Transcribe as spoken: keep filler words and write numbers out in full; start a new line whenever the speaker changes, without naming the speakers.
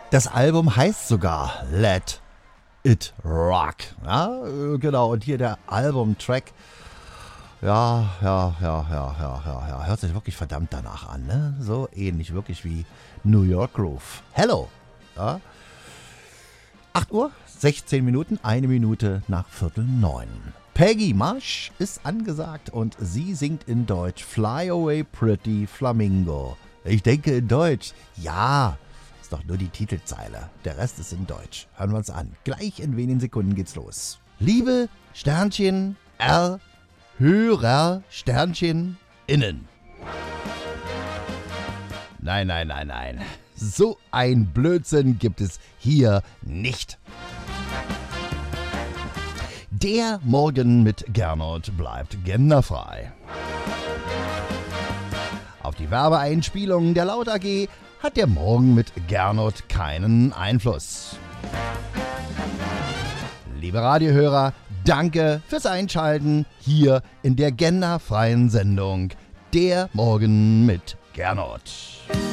Das Album heißt sogar Let It Rock. Ja, genau. Und hier der Albumtrack. Ja, ja, ja, ja, ja, ja, ja. Hört sich wirklich verdammt danach an, ne? So ähnlich wirklich wie New York Groove. Hello. Ja. acht Uhr, sechzehn Minuten, eine Minute nach Viertel neun. Peggy Marsh ist angesagt und sie singt in Deutsch Fly Away Pretty Flamingo. Ich denke in Deutsch. Ja, ist doch nur die Titelzeile. Der Rest ist in Deutsch. Hören wir uns an. Gleich in wenigen Sekunden geht's los. Liebe Sternchen R Hörer Sternchen innen. Nein, nein, nein, nein. So ein Blödsinn gibt es hier nicht. Der Morgen mit Gernot bleibt genderfrei. Auf die Werbeeinspielung der Laut A G hat der Morgen mit Gernot keinen Einfluss. Liebe Radiohörer, danke fürs Einschalten hier in der genderfreien Sendung Der Morgen mit Gernot.